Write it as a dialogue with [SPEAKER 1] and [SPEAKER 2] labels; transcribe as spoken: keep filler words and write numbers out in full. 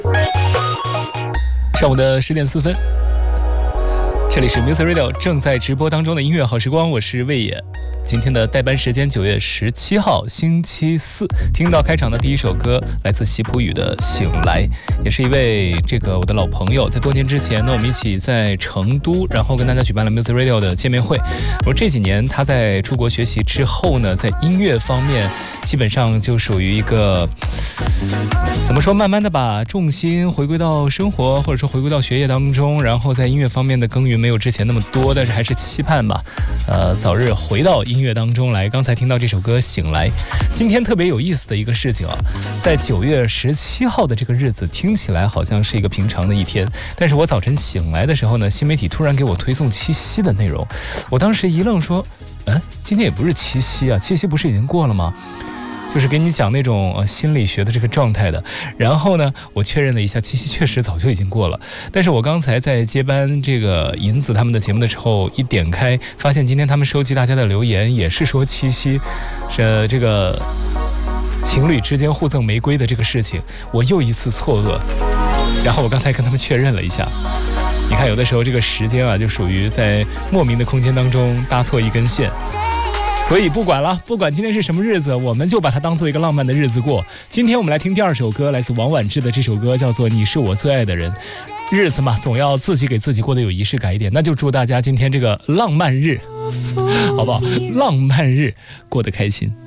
[SPEAKER 1] 上午的十点四分，这里是 Music Radio 正在直播当中的音乐好时光，我是魏野。今天的代班时间九月十七号星期四，听到开场的第一首歌来自席普语的《醒来》，也是一位这个我的老朋友，在多年之前呢，我们一起在成都，然后跟大家举办了 Music Radio 的见面会。然后这几年他在出国学习之后呢，在音乐方面基本上就属于一个怎么说，慢慢的把重心回归到生活，或者说回归到学业当中，然后在音乐方面的耕耘没有之前那么多，但是还是期盼吧，呃，早日回到音乐当中来。刚才听到这首歌《醒来》，今天特别有意思的一个事情啊，在九月十七号的这个日子，听起来好像是一个平常的一天，但是我早晨醒来的时候呢，新媒体突然给我推送七夕的内容，我当时一愣说，嗯，今天也不是七夕啊，七夕不是已经过了吗？就是给你讲那种呃心理学的这个状态的。然后呢，我确认了一下，七夕确实早就已经过了。但是我刚才在接班这个银子他们的节目的时候，一点开发现今天他们收集大家的留言，也是说七夕是这个情侣之间互赠玫瑰的这个事情，我又一次错愕。然后我刚才跟他们确认了一下，你看有的时候这个时间啊，就属于在莫名的空间当中搭错一根线。所以不管了，不管今天是什么日子，我们就把它当做一个浪漫的日子过。今天我们来听第二首歌，来自王婉之的这首歌叫做《你是我最爱的人》。日子嘛，总要自己给自己过得有仪式感一点，那就祝大家今天这个浪漫日，好不好？浪漫日过得开心。